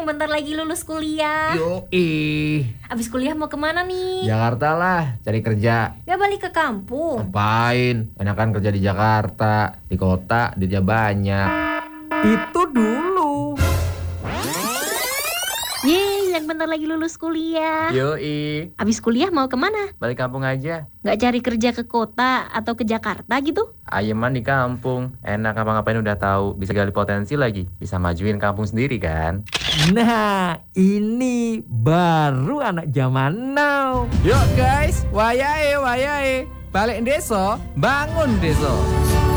bentar lagi lulus kuliah. Yoi. Abis kuliah mau kemana nih? Jakarta lah, cari kerja. Gak balik ke kampung? Ngapain? Enakan kerja di Jakarta. Di kota, duitnya banyak. Itu dulu. Yeay, yang bentar lagi lulus kuliah. Yoi. Abis kuliah mau kemana? Balik kampung aja. Gak cari kerja ke kota atau ke Jakarta gitu? Ayeman di kampung. Enak ngapa-ngapain udah tahu. Bisa gali potensi lagi. Bisa majuin kampung sendiri kan. Nah, ini baru anak zaman now. Yuk guys, wayahe. Balik desa, bangun desa.